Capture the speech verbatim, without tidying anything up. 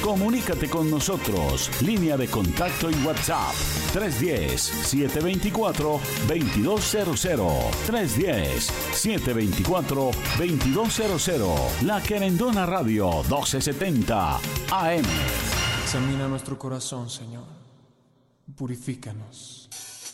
Comunícate con nosotros. Línea de contacto y WhatsApp tres uno cero, siete dos cuatro, dos dos cero cero. tres uno cero, siete dos cuatro, dos dos cero cero. La Querendona Radio doce setenta A M. Examina nuestro corazón, Señor. Purifícanos.